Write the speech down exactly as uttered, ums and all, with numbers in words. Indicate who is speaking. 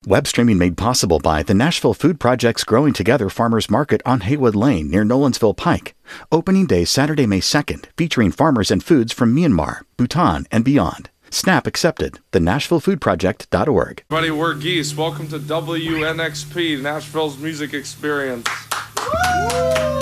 Speaker 1: Web streaming made possible by the Nashville Food Project's Growing Together Farmers Market on Haywood Lane near Nolensville Pike. Opening day Saturday, May second, featuring farmers and foods from Myanmar, Bhutan, and beyond. SNAP accepted. the nashville food project dot org.
Speaker 2: Everybody, we're Geese. Welcome to W N X P, Nashville's music experience. Woo!